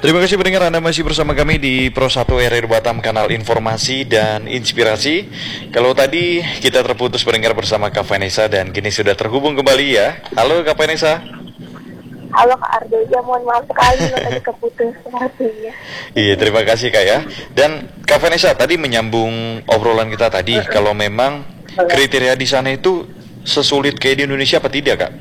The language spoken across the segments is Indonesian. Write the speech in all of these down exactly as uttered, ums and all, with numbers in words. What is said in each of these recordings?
Terima kasih pendengar, Anda masih bersama kami di Pro satu R R Batam, kanal informasi dan inspirasi. Kalau tadi kita terputus pendengar bersama Kak Vanessa dan kini sudah terhubung kembali ya. Halo Kak Vanessa. Halo Kak Ardo, ya mohon maaf sekali lo tadi keputus sepertinya. Iya, terima kasih Kak ya. Dan Kak Vanessa tadi menyambung obrolan kita tadi, kalau memang kriteria di sana itu sesulit kayak di Indonesia apa tidak Kak?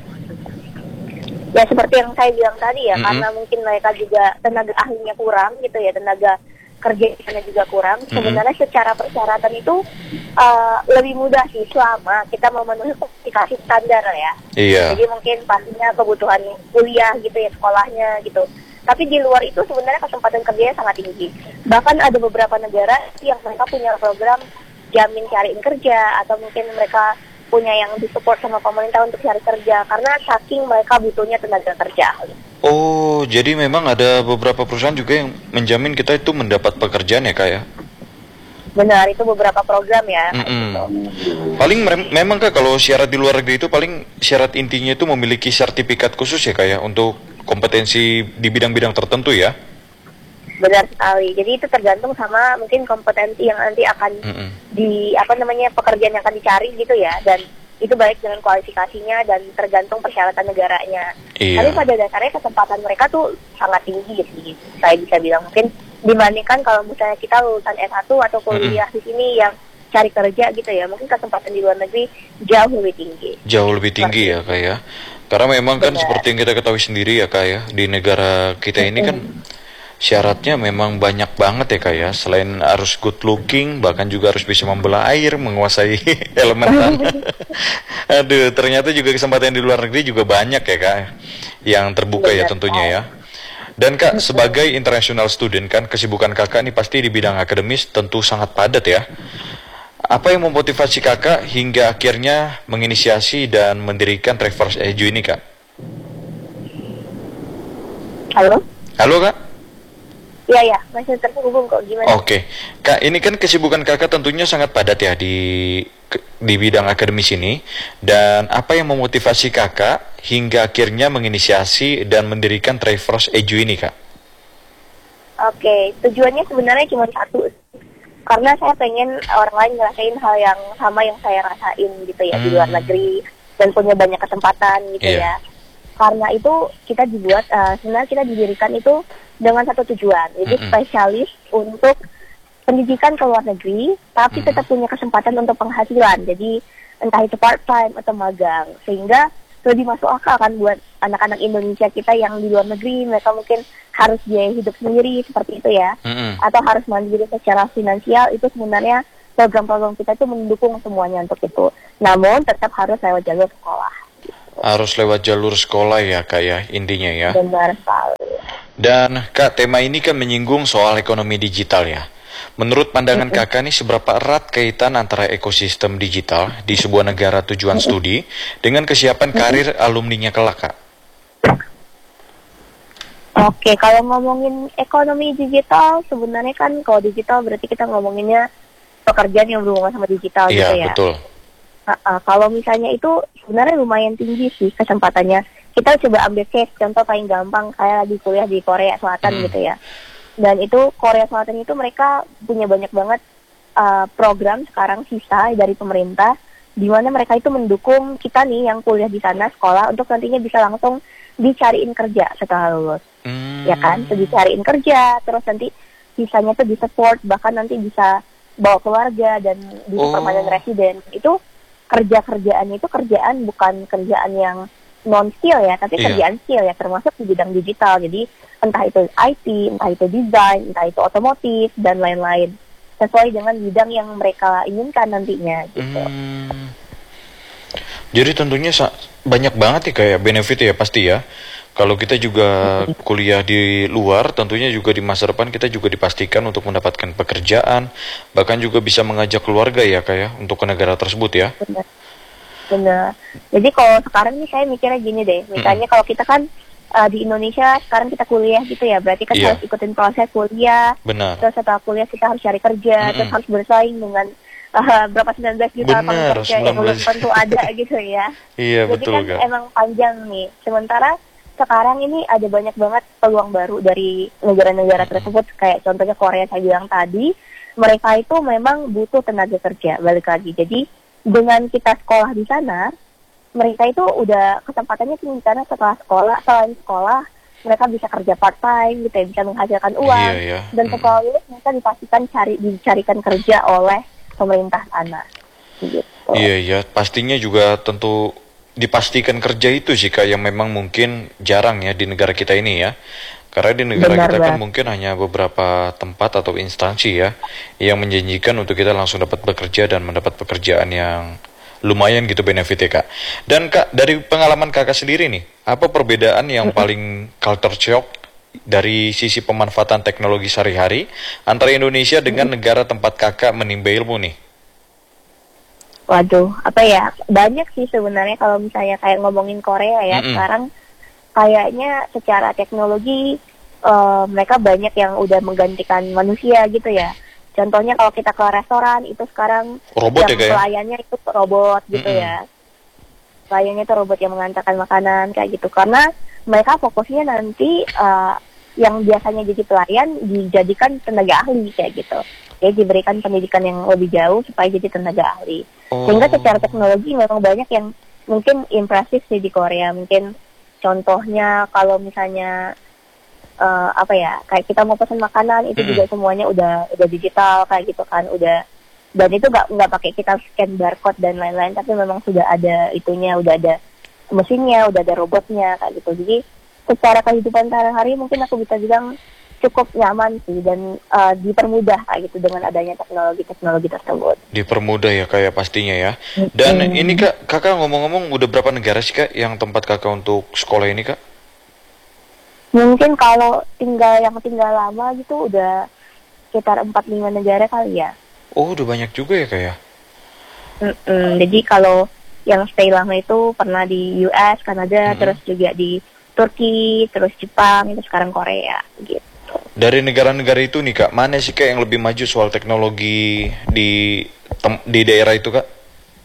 Ya seperti yang saya bilang tadi ya, Mm-hmm. karena mungkin mereka juga tenaga ahlinya kurang gitu ya, tenaga kerja di sana juga kurang. Mm-hmm. Sebenarnya secara persyaratan itu uh, lebih mudah sih selama kita memenuhi kualifikasi standar ya. Iya. Jadi mungkin pastinya kebutuhan kuliah gitu ya, sekolahnya gitu. Tapi di luar itu sebenarnya kesempatan kerjanya sangat tinggi. Bahkan ada beberapa negara yang mereka punya program jamin cariin kerja, atau mungkin mereka punya yang disupport sama pemerintah untuk cari kerja karena saking mereka butuhnya tenaga kerja. Oh, jadi memang ada beberapa perusahaan juga yang menjamin kita itu mendapat pekerjaan ya Kak ya? Benar, itu beberapa program ya. Gitu. Paling me- memang Kak kalau syarat di luar negeri itu paling syarat intinya itu memiliki sertifikat khusus ya Kak ya untuk kompetensi di bidang-bidang tertentu ya? Benar sekali. Jadi itu tergantung sama mungkin kompetensi yang nanti akan Mm-mm. di apa namanya pekerjaan yang akan dicari gitu ya, dan itu baik dengan kualifikasinya dan tergantung persyaratan negaranya. Iya. Tapi pada dasarnya kesempatan mereka tuh sangat tinggi sih. Saya bisa bilang mungkin dibandingkan kalau misalnya kita lulusan S satu atau kuliah Mm-mm. di sini yang cari kerja gitu ya, mungkin kesempatan di luar negeri jauh lebih tinggi. Jauh lebih tinggi seperti ya Kak ya. Karena memang kan Benar. Seperti yang kita ketahui sendiri ya Kak ya, di negara kita ini kan syaratnya memang banyak banget ya Kak ya. Selain harus good looking, bahkan juga harus bisa membelah air, menguasai elemen tanah. Aduh, ternyata juga kesempatan di luar negeri juga banyak ya Kak, yang terbuka ya tentunya ya. Dan Kak, sebagai international student kan, kesibukan Kakak ini pasti di bidang akademis tentu sangat padat ya. Apa yang memotivasi Kakak hingga akhirnya menginisiasi dan mendirikan Traverse Edu ini Kak? Halo? Halo Kak? Iya, ya, masih terhubung kok, gimana? Oke, Kak, ini kan kesibukan Kakak tentunya sangat padat ya di di bidang akademis ini. Dan apa yang memotivasi Kakak hingga akhirnya menginisiasi dan mendirikan Traverse Edu ini, Kak? Oke, tujuannya sebenarnya cuma satu. Karena saya pengen orang lain ngerasain hal yang sama yang saya rasain gitu ya, hmm. di luar negeri, dan punya banyak kesempatan gitu yeah. ya. Karena itu kita dibuat, uh, sebenarnya kita didirikan itu dengan satu tujuan, jadi mm-hmm. spesialis untuk pendidikan ke luar negeri, tapi mm-hmm. tetap punya kesempatan untuk penghasilan, jadi entah itu part-time atau magang, sehingga lebih masuk akal kan buat anak-anak Indonesia kita yang di luar negeri, mereka mungkin harus biaya hidup sendiri, seperti itu ya, mm-hmm. atau harus mandiri secara finansial, itu sebenarnya program-program kita itu mendukung semuanya untuk itu, namun tetap harus lewat jalur sekolah. Harus lewat jalur sekolah ya Kak ya, intinya ya. Benar sekali. Dan Kak, tema ini kan menyinggung soal ekonomi digital ya. Menurut pandangan mm-hmm. Kakak nih, seberapa erat kaitan antara ekosistem digital di sebuah negara tujuan mm-hmm. studi dengan kesiapan mm-hmm. karir alumninya kelak, Kak? Oke, kalau ngomongin ekonomi digital, sebenarnya kan kalau digital berarti kita ngomonginnya pekerjaan yang berhubungan sama digital iya, gitu ya. Iya, betul. Uh, uh, kalau misalnya itu sebenarnya lumayan tinggi sih kesempatannya. Kita coba ambil case contoh paling gampang, saya lagi kuliah di Korea Selatan hmm. gitu ya. Dan itu Korea Selatan itu mereka punya banyak banget uh, program sekarang sisa dari pemerintah, di mana mereka itu mendukung kita nih yang kuliah di sana sekolah untuk nantinya bisa langsung dicariin kerja setelah lulus. Hmm. Ya kan, so, dicariin kerja, terus nanti sisanya tuh di support, bahkan nanti bisa bawa keluarga dan bisa oh. permanent resident. Itu kerja-kerjaan itu kerjaan bukan kerjaan yang non skill ya, tapi yeah. kerjaan skill ya, termasuk di bidang digital. Jadi entah itu I T, entah itu desain, entah itu otomotif dan lain-lain, sesuai dengan bidang yang mereka inginkan nantinya gitu. Hmm. Jadi tentunya banyak banget ya kayak benefit ya pasti ya. Kalau kita juga kuliah di luar, tentunya juga di masa depan kita juga dipastikan untuk mendapatkan pekerjaan, bahkan juga bisa mengajak keluarga ya kayak untuk ke negara tersebut ya. Benar. Benar. Jadi kalau sekarang nih saya mikirnya gini deh, misalnya mm-hmm. kalau kita kan uh, di Indonesia sekarang kita kuliah gitu ya, berarti kan yeah. harus ikutin proses kuliah. Benar. Terus setelah kuliah kita harus cari kerja, mm-hmm. terus harus bersaing dengan uh, berapa sembilan belas juta lapangan kerja yang belum tentu ada gitu ya. Iya, jadi betul, kan Kak. Emang panjang nih. Sementara sekarang ini ada banyak banget peluang baru dari negara-negara tersebut, kayak contohnya Korea saya bilang tadi, mereka itu memang butuh tenaga kerja, balik lagi. Jadi dengan kita sekolah di sana, mereka itu udah kesempatannya tinggi karena setelah sekolah, selain sekolah, mereka bisa kerja part time gitu ya, bisa menghasilkan uang. Iya, iya. Dan Mm. setelah lulus mereka dipastikan cari dicarikan kerja oleh pemerintah sana. Gitu. Iya, iya. Pastinya juga tentu dipastikan kerja itu sih Kak, yang memang mungkin jarang ya di negara kita ini ya. Karena di negara Benar kita kan banget. mungkin hanya beberapa tempat atau instansi ya yang menjanjikan untuk kita langsung dapat bekerja dan mendapat pekerjaan yang lumayan gitu benefitnya Kak. Dan Kak, dari pengalaman Kakak sendiri nih, apa perbedaan yang paling culture shock dari sisi pemanfaatan teknologi sehari-hari antara Indonesia dengan negara tempat Kakak menimba ilmu nih? Waduh, apa ya, banyak sih sebenarnya kalau misalnya kayak ngomongin Korea ya, Mm-mm. sekarang kayaknya secara teknologi eh, mereka banyak yang udah menggantikan manusia gitu ya. Contohnya kalau kita ke restoran itu sekarang Robot yang ya Kak ya? pelayannya itu robot gitu Mm-mm. ya. Pelayannya itu robot yang mengantarkan makanan kayak gitu. Karena mereka fokusnya nanti eh, yang biasanya jadi pelayan dijadikan tenaga ahli kayak gitu. Jadi diberikan pendidikan yang lebih jauh supaya jadi tenaga ahli. Oh. Sehingga secara teknologi memang banyak yang mungkin impresif sih di Korea. Mungkin contohnya kalau misalnya eh, apa ya, kayak kita mau pesan makanan itu Mm-mm. juga semuanya udah udah digital kayak gitu kan, udah, dan itu nggak nggak pakai kita scan barcode dan lain-lain, tapi memang sudah ada itunya, udah ada mesinnya, udah ada robotnya kayak gitu. Jadi secara kehidupan sehari-hari mungkin aku bisa bilang cukup nyaman sih, dan eh, dipermudah kayak gitu dengan adanya teknologi-teknologi tersebut. Dipermudah ya kayak pastinya ya. Dan Mm. ini Kak, Kakak ngomong-ngomong udah berapa negara sih Kak yang tempat Kakak untuk sekolah ini Kak? Mungkin kalau tinggal yang tinggal lama gitu udah sekitar empat lima negara kali ya. Oh, udah banyak juga ya Kak ya? Mm-mm. Jadi kalau yang stay lama itu pernah di U S, Kanada, Mm-mm. terus juga di Turki, terus Jepang, itu sekarang Korea gitu. Dari negara-negara itu nih Kak, mana sih Kak yang lebih maju soal teknologi di tem- di daerah itu Kak?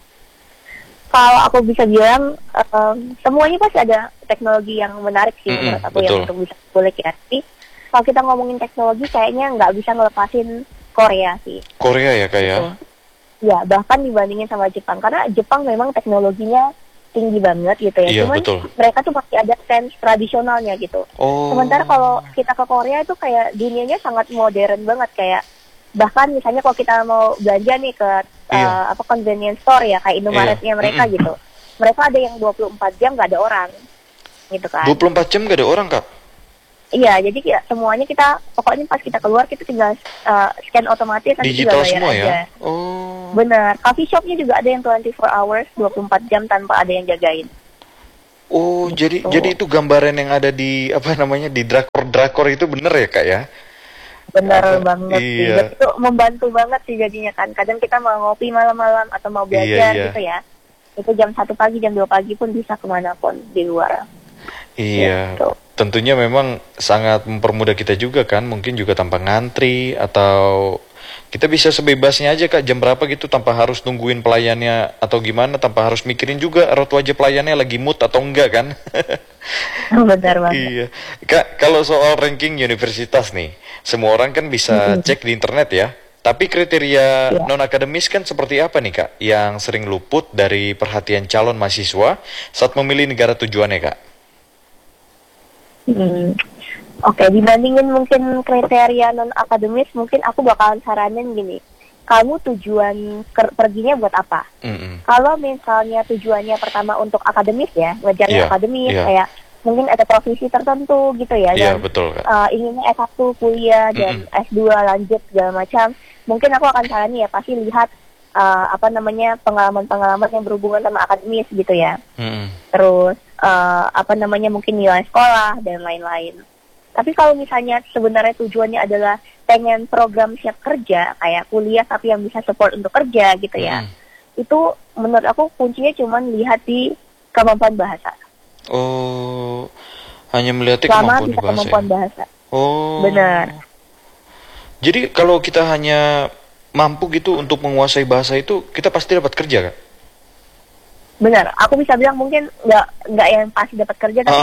Kalau aku bisa bilang em, semuanya pasti ada teknologi yang menarik sih Mm-mm, menurut aku, betul. yang untuk bisa boleh ya. Tapi kalau kita ngomongin teknologi kayaknya nggak bisa ngelepasin Korea sih. Korea ya Kak ya? Gitu. Ya, bahkan dibandingin sama Jepang, karena Jepang memang teknologinya tinggi banget gitu ya. Iya, Cuman betul. mereka tuh masih ada sense tradisionalnya gitu. Oh. Sementara kalau kita ke Korea itu kayak dunianya sangat modern banget, kayak bahkan misalnya kalau kita mau belanja nih ke Iya. uh, apa convenience store ya, kayak Indomaretnya Iya. mereka Mm-mm. gitu. Mereka ada yang dua puluh empat jam nggak ada orang. Gitu kan. dua puluh empat jam gak ada orang Kak? Iya, jadi kita, semuanya kita pokoknya pas kita keluar kita tinggal uh, scan otomatis, nanti Digital tinggal bayar semua aja. ya? Oh. Benar, coffee shopnya juga ada yang dua puluh empat hours, dua puluh empat jam tanpa ada yang jagain. Oh, jadi Gitu. jadi itu gambaran yang ada di apa namanya di drakor-drakor itu bener ya Kak ya? Benar Apa? banget sih, Iya. dan itu membantu banget sih jadinya kan. Kadang kita mau ngopi malam-malam atau mau belajar Iya, iya. gitu ya, itu jam satu pagi, jam dua pagi pun bisa kemanapun di luar. Iya, Gitu. tentunya memang sangat mempermudah kita juga kan, mungkin juga tanpa ngantri atau kita bisa sebebasnya aja Kak, jam berapa gitu tanpa harus nungguin pelayannya atau gimana, tanpa harus mikirin juga raut wajah pelayannya lagi mood atau enggak kan. Benar banget. Iya, Kak, kalau soal ranking universitas nih, semua orang kan bisa Mm-mm. cek di internet ya. Tapi kriteria Iya. non-akademis kan seperti apa nih Kak, yang sering luput dari perhatian calon mahasiswa saat memilih negara tujuannya Kak? Hmm. Oke, dibandingin mungkin kriteria non akademis, mungkin aku bakalan saranin gini. Kamu tujuan ker- perginya buat apa? Mm-mm. Kalau misalnya tujuannya pertama untuk akademis ya, ngejarnya Iya, akademis, iya. kayak mungkin ada profesi tertentu gitu ya, Iya, dan betul Kak. uh, inginnya S satu kuliah dan S dua lanjut segala macam, mungkin aku akan saranin ya pasti lihat uh, apa namanya pengalaman-pengalaman yang berhubungan sama akademis gitu ya. Mm-mm. Terus uh, apa namanya mungkin nilai sekolah dan lain-lain. Tapi kalau misalnya sebenarnya tujuannya adalah pengen program siap kerja, kayak kuliah tapi yang bisa support untuk kerja gitu ya, Mm. itu menurut aku kuncinya cuma lihat di kemampuan bahasa. Oh, hanya melihatnya Selama kemampuan bisa bahasa. kemampuan ya? bahasa. Oh. Benar. Jadi kalau kita hanya mampu gitu untuk menguasai bahasa itu, kita pasti dapat kerja Kak? Benar. Aku bisa bilang mungkin nggak nggak yang pasti dapat kerja, tapi Ah.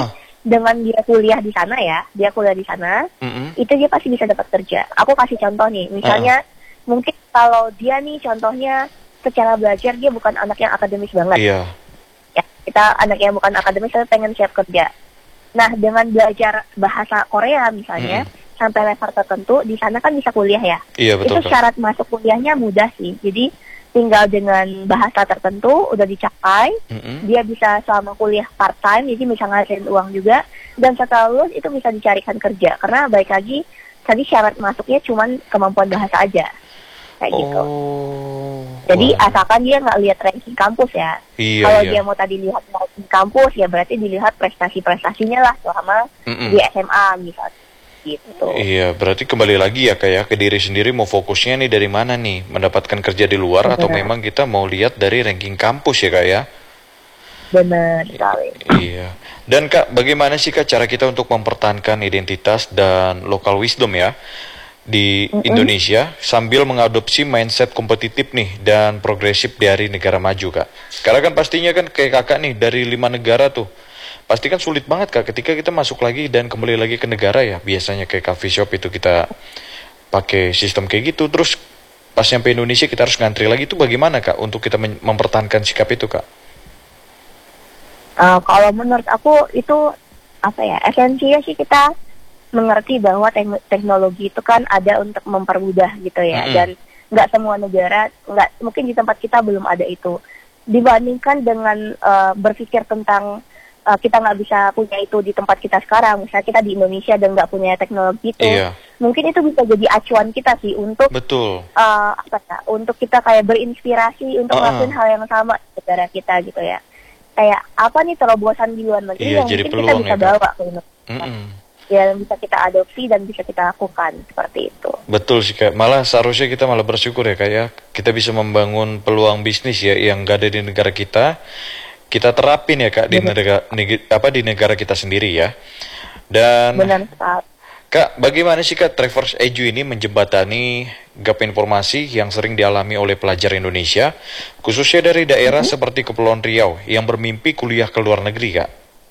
dengan dia kuliah di sana ya, dia kuliah di sana, Mm-mm. itu dia pasti bisa dapat kerja. Aku kasih contoh nih, misalnya mungkin kalau dia nih contohnya secara belajar dia bukan anak yang akademis banget. Iya. Ya, kita anak yang bukan akademis tapi pengen siap kerja. Nah, dengan belajar bahasa Korea misalnya Mm-mm. sampai level tertentu di sana kan bisa kuliah ya. Iya, betul, Itu Kak. syarat masuk kuliahnya mudah sih. Jadi tinggal dengan bahasa tertentu udah dicapai, Mm-mm. dia bisa selama kuliah part time, jadi bisa ngasilin uang juga. Dan setelah lulus itu bisa dicarikan kerja. Karena baik lagi tadi syarat masuknya cuman kemampuan bahasa aja, kayak gitu. Oh. Jadi Wah. asalkan dia nggak lihat ranking kampus ya. Iya, Kalau iya. dia mau tadi lihat ranking kampus ya berarti dilihat prestasi-prestasinya lah selama Mm-mm. di S M A misalnya gitu. Iya, berarti kembali lagi ya kayak ke diri sendiri mau fokusnya nih dari mana nih? Mendapatkan kerja di luar atau Benar. memang kita mau lihat dari ranking kampus ya Kak ya? Benar sekali. Iya. Dan Kak, bagaimana sih Kak cara kita untuk mempertahankan identitas dan local wisdom ya di Mm-mm. Indonesia sambil mengadopsi mindset kompetitif nih dan progresif dari negara maju Kak? Karena kan pastinya kan kayak Kakak nih dari lima negara tuh. Pasti kan sulit banget Kak ketika kita masuk lagi dan kembali lagi ke negara ya. Biasanya kayak coffee shop itu kita pakai sistem kayak gitu. Terus pas nyampe Indonesia kita harus ngantri lagi, itu bagaimana Kak untuk kita men- mempertahankan sikap itu Kak? Uh, kalau menurut aku itu apa ya, esensinya sih kita mengerti bahwa te- teknologi itu kan ada untuk mempermudah gitu ya. Mm-mm. Dan nggak semua negara, nggak mungkin di tempat kita belum ada itu. Dibandingkan dengan uh, berpikir tentang uh, kita nggak bisa punya itu di tempat kita sekarang, misalnya kita di Indonesia dan nggak punya teknologi itu, Iya, mungkin itu bisa jadi acuan kita sih untuk betul. uh, apa ya, untuk kita kayak berinspirasi untuk Uh-uh. ngelakuin hal yang sama di negara kita gitu ya. Kayak apa nih terobosan di luar negeri Iya, yang jadi mungkin kita peluang bisa ya, Kak. bawa ke Indonesia, Mm-mm. ya, yang bisa kita adopsi dan bisa kita lakukan seperti itu. Betul sih Kak, malah seharusnya kita malah bersyukur ya Kak ya, kita bisa membangun peluang bisnis ya yang gak ada di negara kita, kita terapin ya Kak di Benar. negara neg- apa di negara kita sendiri ya. Dan Benar sekali. Kak, bagaimana sih Kak Traverse Edu ini menjembatani gap informasi yang sering dialami oleh pelajar Indonesia, khususnya dari daerah seperti Kepulauan Riau yang bermimpi kuliah ke luar negeri Kak?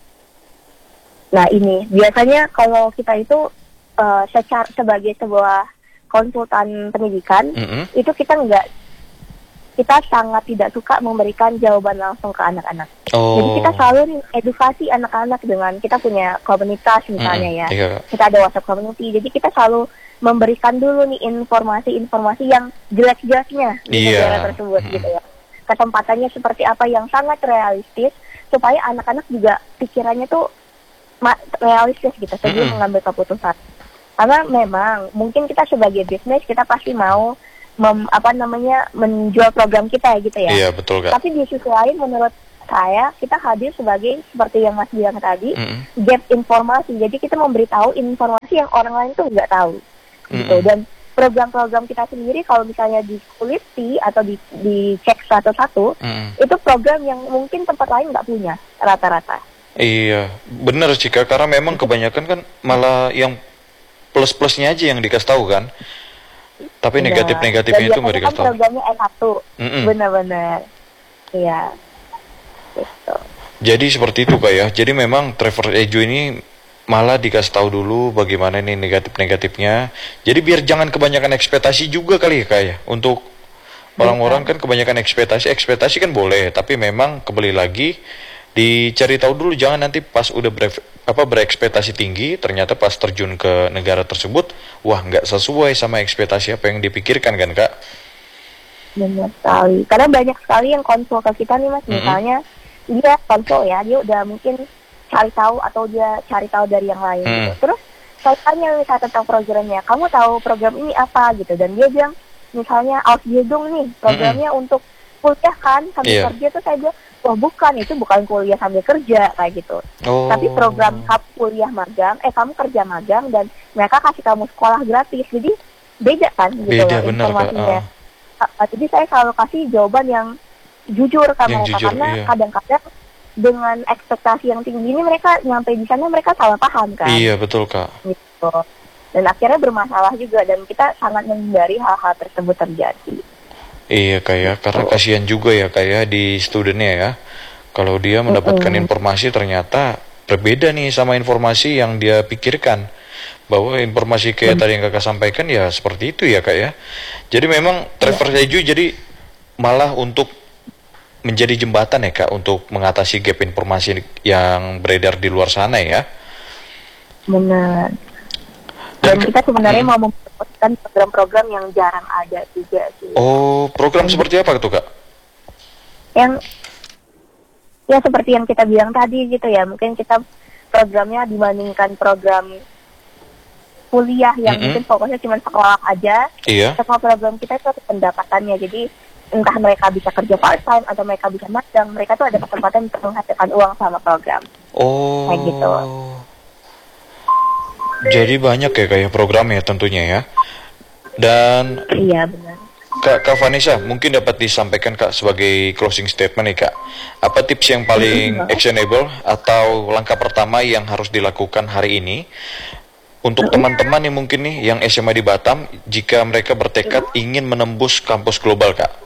Nah ini biasanya kalau kita itu uh, secara sebagai sebuah konsultan pendidikan, Mm-mm. itu kita nggak, kita sangat tidak suka memberikan jawaban langsung ke anak-anak. Oh. Jadi kita selalu nih edukasi anak-anak dengan kita punya komunitas misalnya Mm-mm. ya. Iya, Kak. Kita ada WhatsApp community. Jadi kita selalu memberikan dulu nih informasi-informasi yang jelek-jeleknya di Iya. negara tersebut Mm-mm. gitu ya. Kesempatannya seperti apa yang sangat realistis supaya anak-anak juga pikirannya tuh ma- realistis gitu sebelum Mm-mm. mengambil keputusan. Karena memang mungkin kita sebagai bisnis kita pasti mau mem, apa namanya menjual program kita gitu ya. Iya, betul Kak. Tapi di sisi lain menurut saya kita hadir sebagai seperti yang Mas bilang tadi, Mm-mm. gap informasi. Jadi kita memberitahu informasi yang orang lain tuh nggak tahu. Gitu. Mm-mm. Dan program-program kita sendiri kalau misalnya dikuliti atau di dicek satu-satu, Mm-mm. itu program yang mungkin tempat lain nggak punya rata-rata. Iya, benar sih Kak, karena memang kebanyakan kan malah yang plus-plusnya aja yang dikasih tahu kan. Tapi Benar. negatif-negatifnya Dan itu nggak biasanya dikasih kan tahu. programnya S satu. Mm-mm. Benar-benar. Iya. Gitu. Jadi seperti itu Kak ya. Jadi memang Traverse Edu ini malah dikasih tahu dulu bagaimana nih negatif-negatifnya. Jadi biar jangan kebanyakan ekspektasi juga kali ya Kak ya. Untuk orang-orang kan kebanyakan ekspektasi, ekspektasi kan boleh, tapi memang kembali lagi dicari tahu dulu, jangan nanti pas udah ber, apa berekspektasi tinggi ternyata pas terjun ke negara tersebut wah nggak sesuai sama ekspektasi apa yang dipikirkan kan Kak. Benar sekali. Karena banyak sekali yang konsul ke kita nih Mas. Mm-mm. Misalnya dia konsul ya, dia udah mungkin cari tahu atau dia cari tahu dari yang lain Mm. gitu. Terus saya tanya misalnya tentang programnya, kamu tahu program ini apa gitu, dan dia bilang misalnya Ausbildung nih programnya untuk kuliah kan sambil Iya. kerja. Tuh saya bilang wah bukan, itu bukan kuliah sambil kerja kayak gitu. Oh. Tapi program kamu kuliah magang, eh kamu kerja magang dan mereka kasih kamu sekolah gratis. Jadi beda kan gitu Beda, loh benar, Kak. informasinya. Ah. Uh, jadi saya selalu kasih jawaban yang jujur ke Yang mereka, jujur, karena iya. kadang-kadang dengan ekspektasi yang tinggi ini mereka nyampe di sana mereka salah paham kan. Iya betul Kak. Gitu. Dan akhirnya bermasalah juga, dan kita sangat menghindari hal-hal tersebut terjadi. Iya Kak ya, karena kasihan juga ya Kak ya di studennya ya. Kalau dia mendapatkan Mm-mm. informasi ternyata berbeda nih sama informasi yang dia pikirkan. Bahwa informasi kayak tadi yang kakak sampaikan ya seperti itu ya kak ya. Jadi memang Traverse Edu jadi malah untuk menjadi jembatan ya kak untuk mengatasi gap informasi yang beredar di luar sana ya. Benar. Dan Dan kita sebenarnya hmm. mau mempromosikan program-program yang jarang ada juga sih. Oh, program seperti apa tuh kak? Yang ya seperti yang kita bilang tadi gitu ya, mungkin kita programnya dibandingkan program kuliah yang Mm-mm. mungkin fokusnya cuma sekolah aja. Iya. Semua program kita itu ada pendapatannya, jadi entah mereka bisa kerja part time atau mereka bisa magang, mereka tuh ada kesempatan untuk menghasilkan uang sama program. Oh. Kayak gitu. Jadi banyak ya kayak programnya tentunya ya. Dan Iya benar. Kak, Kak Vanessa, mungkin dapat disampaikan Kak sebagai closing statement nih Kak. Apa tips yang paling actionable atau langkah pertama yang harus dilakukan hari ini untuk teman-teman yang mungkin nih yang S M A di Batam jika mereka bertekad ingin menembus kampus global Kak?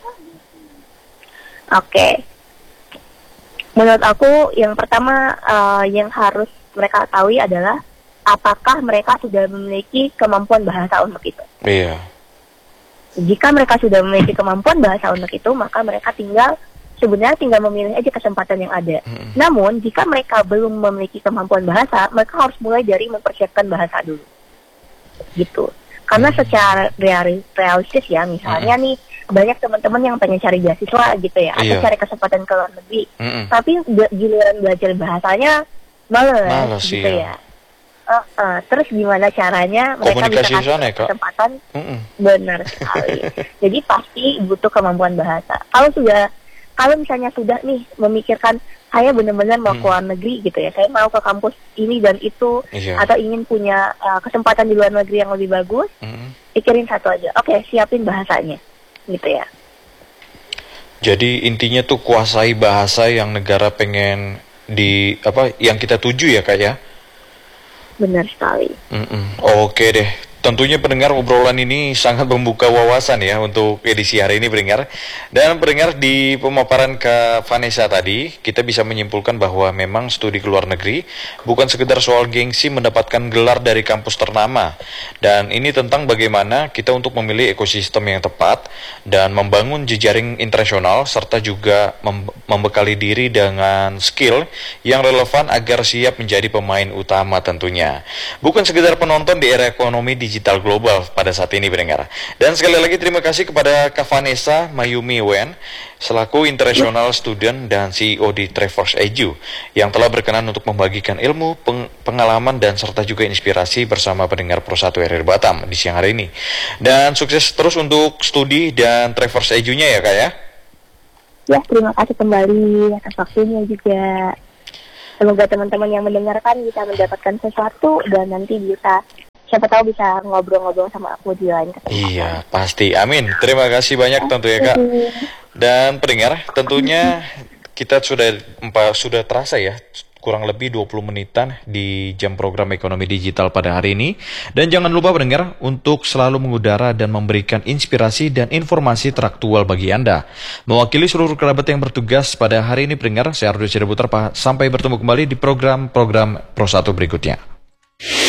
Oke. Menurut aku yang pertama uh, yang harus mereka ketahui adalah apakah mereka sudah memiliki kemampuan bahasa untuk itu. Iya. Jika mereka sudah memiliki kemampuan bahasa untuk itu, maka mereka tinggal sebenarnya tinggal memilih aja kesempatan yang ada. Hmm. Namun, jika mereka belum memiliki kemampuan bahasa, mereka harus mulai dari mempersiapkan bahasa dulu. Gitu. Karena secara reali- realistis ya, misalnya Hmm. nih, banyak teman-teman yang pengen cari beasiswa gitu ya, atau Iya. cari kesempatan ke luar negeri. Mm-mm. Tapi be- giliran belajar bahasanya, males, Males, gitu iya. ya. Uh, uh, terus gimana caranya mereka Komunikasi bisa sana kasih ya, Kak? kesempatan? Mm-mm. Benar sekali. Jadi pasti butuh kemampuan bahasa. Kalau sudah, kalau misalnya sudah nih memikirkan saya benar-benar mau Hmm. ke luar negeri gitu ya, saya mau ke kampus ini dan itu, Iya. atau ingin punya uh, kesempatan di luar negeri yang lebih bagus, Mm-mm. pikirin satu aja. Oke, siapin bahasanya, gitu ya. Jadi intinya tuh kuasai bahasa yang negara pengen di apa yang kita tuju ya Kak ya. Benar sekali. Mm-mm. Oke deh, tentunya pendengar obrolan ini sangat membuka wawasan ya untuk edisi hari ini pendengar. Dan pendengar di pemaparan Kak Vanessa tadi, kita bisa menyimpulkan bahwa memang studi ke luar negeri bukan sekedar soal gengsi mendapatkan gelar dari kampus ternama. Dan ini tentang bagaimana kita untuk memilih ekosistem yang tepat dan membangun jejaring internasional serta juga mem- membekali diri dengan skill yang relevan agar siap menjadi pemain utama tentunya. Bukan sekedar penonton di era ekonomi digital global pada saat ini pendengar. Dan sekali lagi terima kasih kepada Kak Vanessa Mayumi Wen selaku International Student dan C E O di Traverse Edu yang telah berkenan untuk membagikan ilmu, peng- pengalaman dan serta juga inspirasi bersama pendengar Pro satu R R Batam di siang hari ini. Dan sukses terus untuk studi dan Traverse Edu-nya ya Kak ya. Ya, terima kasih kembali atas waktunya juga. Semoga teman-teman yang mendengarkan bisa mendapatkan sesuatu dan nanti bisa, siapa tahu bisa ngobrol-ngobrol sama aku di lain kesempatan. Iya, pasti. Amin. Terima kasih banyak tentunya Kak. Dan pendengar, tentunya kita sudah empat sudah terasa ya kurang lebih dua puluh menitan di jam program ekonomi digital pada hari ini. Dan jangan lupa pendengar untuk selalu mengudara dan memberikan inspirasi dan informasi teraktual bagi Anda. Mewakili seluruh kerabat yang bertugas pada hari ini pendengar, saya Ardo Cirebuter, sampai bertemu kembali di program-program Pro satu berikutnya.